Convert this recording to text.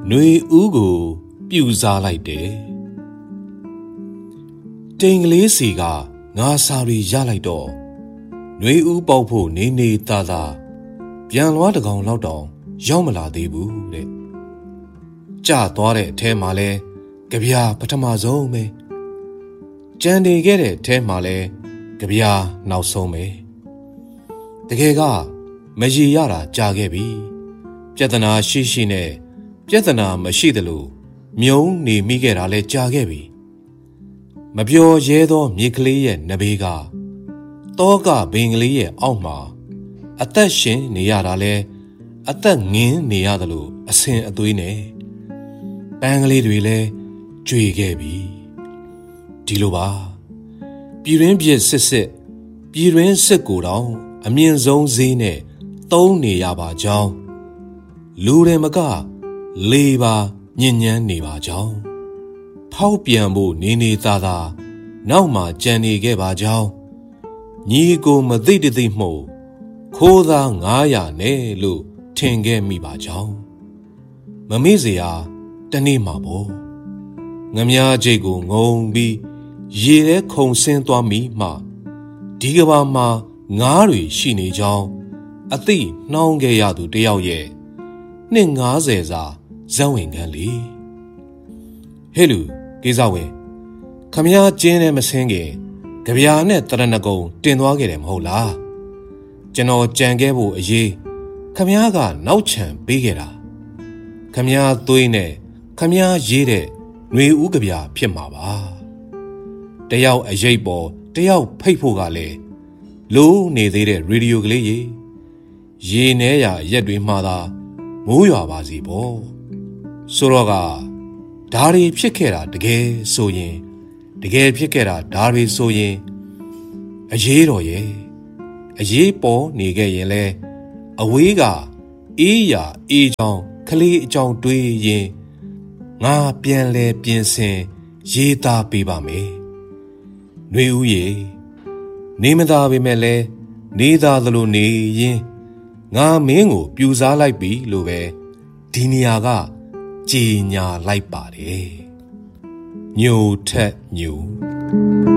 နွေဦးကိုပြူစားလိုက်တယ်တိမ်ကလေးစီကငါစာရီရလိုက်တော့နွေဦးပေါက်ဖို့နေနေသားသားပြန်လွားတကောင်လောက်တောင်ရောက်မလာသေးဘူးတဲ့ကြသွားတဲ့အထဲမှာလဲကြပြာပထမဆုံးပဲကြံနေခဲ့တဲ့အထဲမှာလဲကြပြာနောက်ဆုံးပဲတကယ်ကမရည်ရတာကြာခဲ့ပြီပြဿနာရှိရှိနဲ့ပြဿနာမရှိသလိုမြုံနေမိခဲ့တာလဲကြာခဲ့ပြီမပျော်ရဲသောမြေကလေးရဲ့နဘေးကတောကဘင်ကလေးရဲ့အောက်မှာအသက်ရှင်နေရတာလဲအသက်ငင်းနေရသလိုအဆင်အသွေးနဲ့ပန်းကလေးတွေလဲကြွေခဲ့ပြီဒီလိုပါပြည်ရင်းပြစ်စစ်ပြည်ရင်းစစ်ကိုတောင်အမြင့်ဆုံးဈေးနဲ့သုံးနေရပါကြောင်းလူတွေမကလေးပါညဉ့်ညမ်းနေပါကြောင်းဖောက်ပြန်ဖို့နေနေသားသားနောက်မှကြံနေခဲ့ပါကြောင်းညီကိုမသိတသိမှုခိုးသား900နဲ့လို့ထင်ခဲ့မိပါကြောင်းမမေ့เสียတနေ့မှာပေါ့ငမြားချိတ်ကိုငုံပြီးရေထဲခုန်ဆင်းသွားမိမှဒီကဘာမှာငါးတွေရှိနေကြောင်းအသိနှောင်းခဲ့ရသူတယောက်ရဲ့နှစ်90စာဇက်ဝင်ခန်းလေဟဲ့လူကိစ္စဝင်ခမည်းကျင်းနဲ့မဆင်းခင်ကြပြာနဲ့တရဏဂုံတင်သွားခဲ့တယ်မဟုတ်လားကျွန်တော်ကြံခဲ့ဖို့အရေးခမည်းကနောက်ချန်ပေးခဲ့တာခမည်းသွေးနဲ့ခမည်းရေးတဲ့ຫນွေဦးကြပြာဖြစ်မှာပါတယောက်အရေးပေါ်တယောက်ဖိတ်ဖို့ကလည်းလိုးနေသေးတဲ့ရေဒီယိုကလေးရေနဲရာရက်တွေမှသာမိုးရွာပါစီပေါ့ဆိုတော့ကဓာရီဖြစ်ခဲ့တာတကယ်ဆိုရင်တကယ်ဖြစ်ခဲ့တာဓာရီဆိုရင်အရေးတော်ရဲ့အရေးပေါ်နေခဲ့ရင်လဲအဝေးကအေးရာအေးချောင်းကလေးအကြောင်းတွေးရင်ငါပြန်လဲပြင်ဆင်ရေးသားပေးပါမယ်ຫນွေဦးရေနေမသာပေမဲ့လဲနေသာသလိုနေရင်ငါမင်းကိုပြူစားလိုက်ပြီလို့ပဲဒီနေရာကကြေညာလိုက်ပါတယ်ညိုထက်ညို